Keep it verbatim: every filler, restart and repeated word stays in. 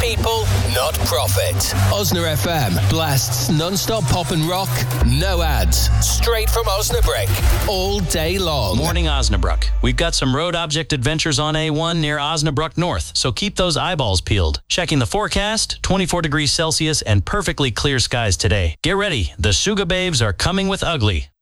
people, not profit. Osna F M blasts non-stop pop and rock, no ads, straight from Osnabrück, all day long. Morning, Osnabrück. We've got some road object adventures on A one near Osnabrück North, so keep those eyeballs peeled. Checking the forecast, twenty-four degrees Celsius and perfectly clear skies today. Get ready, the Sugababes are coming with ugly.